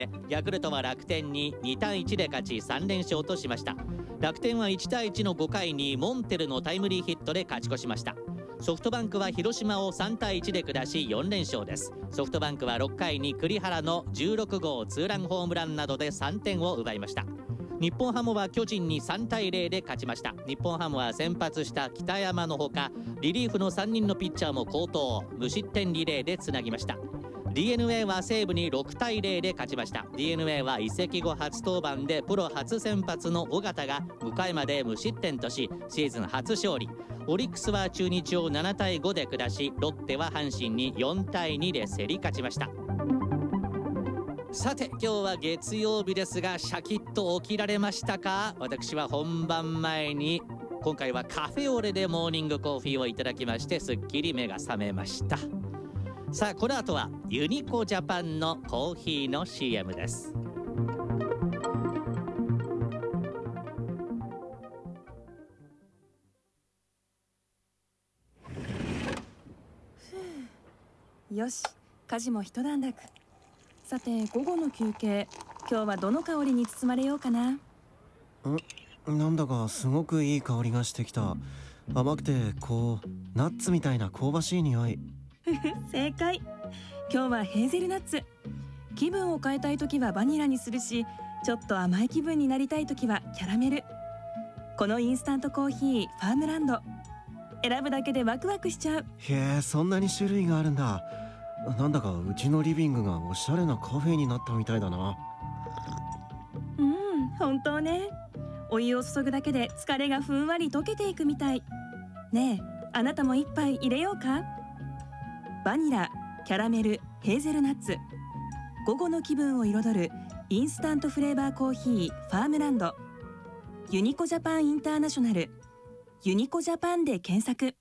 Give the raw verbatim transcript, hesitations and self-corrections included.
ヤクルトは楽天ににたいいちで勝ちさんれんしょうとしました。楽天はいちたいいちのごかいにモンテルのタイムリーヒットで勝ち越しました。ソフトバンクは広島をさんたいいちで下しよんれんしょうです。ソフトバンクはろっかいに栗原のじゅうろくごうツーランホームランなどでさんてんを奪いました。日本ハムは巨人にさんたいゼロで勝ちました。日本ハムは先発した北山のほかリリーフのさんにんのピッチャーも好投、無失点リレーでつなぎました。 ディーエヌエー は西武にろくたいゼロで勝ちました。 ディーエヌエー は移籍後初登板でプロ初先発の尾形がごかいまで無失点としシーズン初勝利。オリックスは中日をななたいごで下し、ロッテは阪神によんたいにで競り勝ちました。さて今日は月曜日ですがシャキッと起きられましたか？私は本番前に今回はカフェオレでモーニングコーヒーをいただきましてすっきり目が覚めました。さあこの後はユニコジャパンのコーヒーの シーエム です。 よし、家事も一段落。さて午後の休憩、今日はどの香りに包まれようかな。 んなんだかすごくいい香りがしてきた。甘くてこうナッツみたいな香ばしい匂い。 正解。今日はヘーゼルナッツ。気分を変えたい時はバニラにするし、ちょっと甘い気分になりたい時はキャラメル。このインスタントコーヒーファームランド、選ぶだけでワクワクしちゃう。 へえ、そんなに種類があるんだ。なんだかうちのリビングがおしゃれなカフェになったみたいだな。 うん、本当ね。お湯を注ぐだけで疲れがふんわり溶けていくみたい。ねえ、あなたも一杯入れようか。バニラ、キャラメル、ヘーゼルナッツ。午後の気分を彩るインスタントフレーバーコーヒーファームランド。ユニコジャパンインターナショナル。ユニコジャパンで検索。